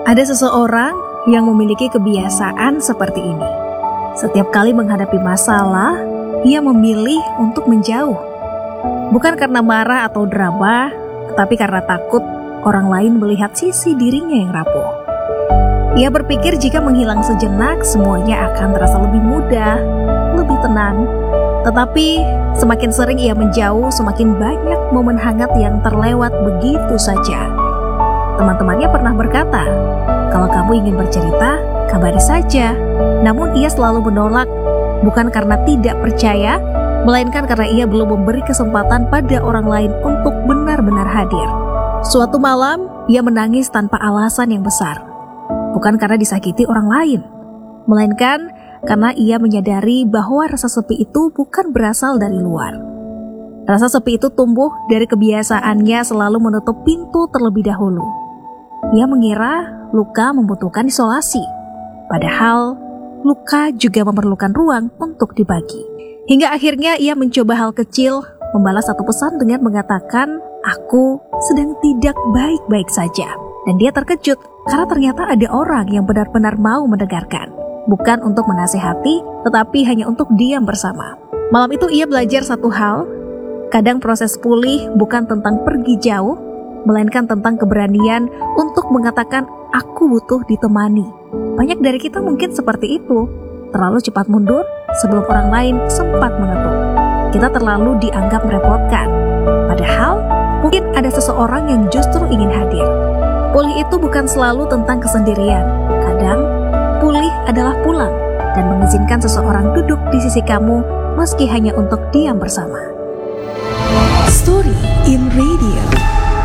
Ada seseorang yang memiliki kebiasaan seperti ini. Setiap kali menghadapi masalah, ia memilih untuk menjauh. Bukan karena marah atau drama, tetapi karena takut orang lain melihat sisi dirinya yang rapuh. Ia berpikir jika menghilang sejenak, semuanya akan terasa lebih mudah, lebih tenang. Tetapi semakin sering ia menjauh, semakin banyak momen hangat yang terlewat begitu saja. Teman-temannya pernah berkata, kalau kamu ingin bercerita, kabari saja. Namun ia selalu menolak, bukan karena tidak percaya, melainkan karena ia belum memberi kesempatan pada orang lain untuk benar-benar hadir. Suatu malam, ia menangis tanpa alasan yang besar. Bukan karena disakiti orang lain, melainkan karena ia menyadari bahwa rasa sepi itu bukan berasal dari luar. Rasa sepi itu tumbuh dari kebiasaannya selalu menutup pintu terlebih dahulu. Ia mengira luka membutuhkan isolasi, padahal luka juga memerlukan ruang untuk dibagi. Hingga akhirnya ia mencoba hal kecil, membalas satu pesan dengan mengatakan, "Aku sedang tidak baik-baik saja." Dan dia terkejut karena ternyata ada orang yang benar-benar mau mendengarkan. Bukan untuk menasihati, tetapi hanya untuk diam bersama. Malam itu ia belajar satu hal, kadang proses pulih bukan tentang pergi jauh, melainkan tentang keberanian untuk mengatakan, "Aku butuh ditemani." Banyak dari kita mungkin seperti itu, terlalu cepat mundur sebelum orang lain sempat mengetuk. Kita terlalu dianggap merepotkan, padahal mungkin ada seseorang yang justru ingin hadir. Pulih itu bukan selalu tentang kesendirian. Kadang, pulih adalah pulang dan mengizinkan seseorang duduk di sisi kamu meski hanya untuk diam bersama. Story in Radio.